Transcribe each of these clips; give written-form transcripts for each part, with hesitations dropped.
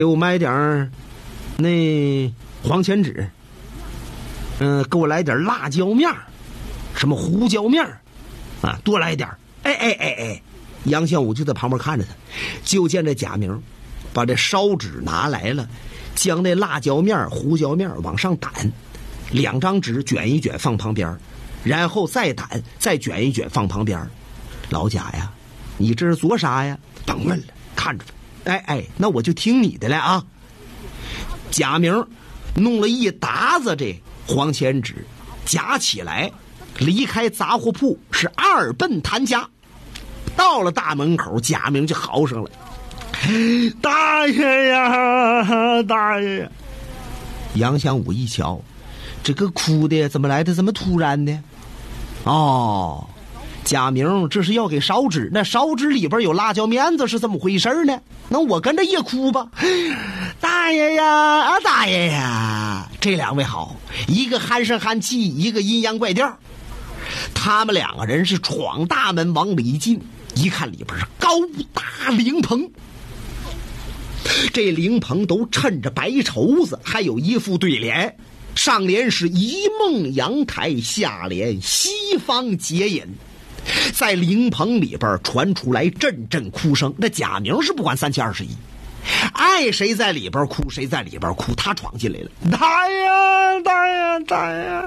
给我买点那黄钱纸，给我来点辣椒面，什么胡椒面啊，多来点。哎，杨向武就在旁边看着他，就见这贾明把这烧纸拿来了，将那辣椒面胡椒面往上掸，2张纸卷一卷放旁边，然后再掸再卷一卷放旁边。老贾呀，你这是做啥呀？甭问了，看着吧。哎，那我就听你的了啊。贾明弄了一沓子这黄钱纸，夹起来离开杂货铺，是2奔谭家。到了大门口，贾明就嚎上了：大爷呀，大爷呀！杨向武一瞧，这个哭的怎么来的这么突然呢？哦，贾明这是要给烧纸，那烧纸里边有辣椒面子是怎么回事呢？那我跟着也哭吧。大爷呀，大爷呀！这2位好，一个鼾声鼾气，一个阴阳怪调。他们2个人是闯大门往里进，一看里边是高大灵棚，这灵棚都衬着白绸子，还有一副对联，上联是一梦阳台，下联西方结引。在灵棚里边传出来阵阵哭声，那贾明是不管3七21，爱谁在里边哭谁在里边哭，他闯进来了。大爷，大爷，大爷！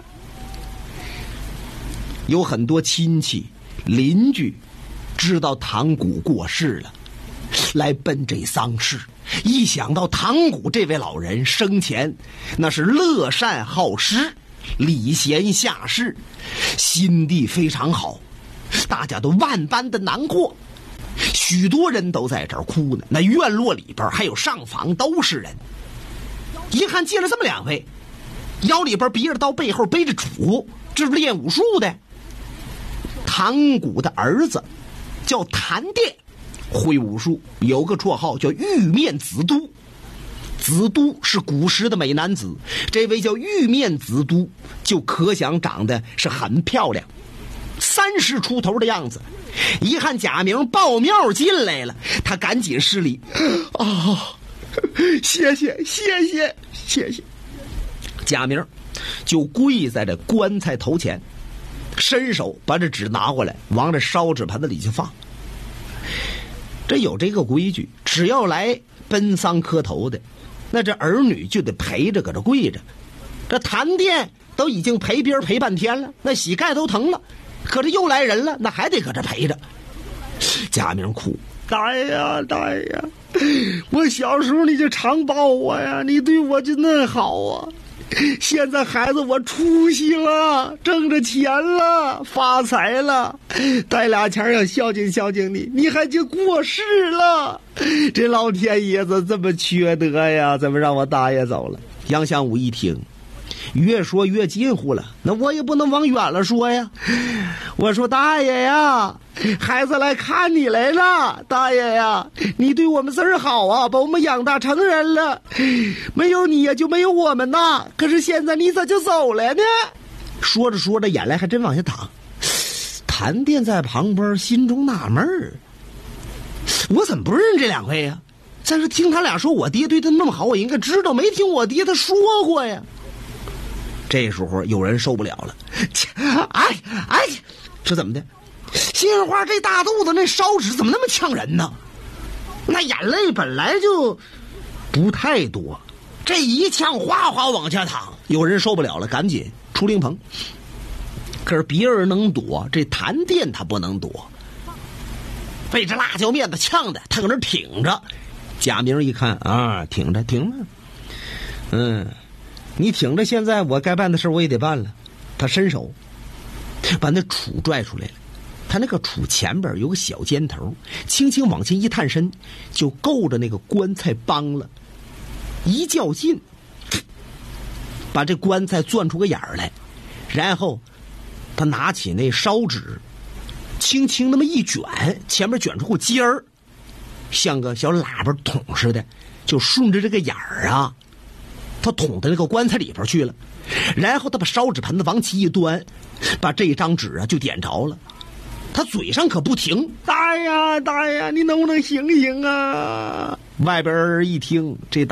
有很多亲戚邻居知道唐谷过世了，来奔这丧事。一想到唐谷这位老人生前那是乐善好施，礼贤下士，心地非常好，大家都万般的难过。许多人都在这儿哭呢，那院落里边还有上房都是人。一看进了这么2位，腰里边别着刀，背后背着杵，这是练武术的。唐谷的儿子叫谭殿，会武术，有个绰号叫玉面紫都。紫都是古时的美男子，这位叫玉面紫都，就可想长得是很漂亮，30出头的样子。一看贾明抱庙进来了，他赶紧施礼：谢谢。贾明就跪在这棺材头前，伸手把这纸拿过来，往这烧纸盆子里去放。这有这个规矩，只要来奔丧磕头的，那这儿女就得陪着搁这跪着。这谭殿都已经陪边陪半天了，那膝盖都疼了，可是又来人了，那还得搁这陪着。贾明哭：大爷呀，大爷呀！我小时候你就常抱我呀，你对我就那好啊。现在孩子我出息了，挣着钱了，发财了，带俩钱要孝敬孝敬你，你还就过世了。这老天爷子这么缺德呀，怎么让我大爷走了？杨向武一听，越说越近乎了，那我也不能往远了说呀。我说大爷呀，孩子来看你来了，大爷呀，你对我们字儿好啊，把我们养大成人了，没有你呀就没有我们呐，可是现在你咋就走了呢？说着说着眼泪还真往下淌。谭殿在旁边心中纳闷儿，我怎么不认这2位呀？但是听他俩说我爹对他那么好，我应该知道，没听我爹他说过呀。这时候有人受不了了，这怎么的？杏花这大肚子那烧纸怎么那么呛人呢？那眼泪本来就不太多，这一呛哗哗往下淌。有人受不了了，赶紧出灵棚。可是别人能躲，这谭殿他不能躲，被这辣椒面子呛的，他搁那挺着。贾明一看啊，挺着，你挺着，现在我该办的事我也得办了。他伸手把那杵拽出来了，他那个杵前边有个小尖头，轻轻往前一探身，就够着那个棺材帮了，一较劲，把这棺材钻出个眼儿来，然后他拿起那烧纸，轻轻那么一卷，前面卷出个尖儿，像个小喇叭筒似的，就顺着这个眼儿啊，他捅到那个棺材里边去了。然后他把烧纸盆子往起一端，把这张纸啊就点着了。他嘴上可不停：大爷，大爷，你能不能醒醒啊？外边人一听，这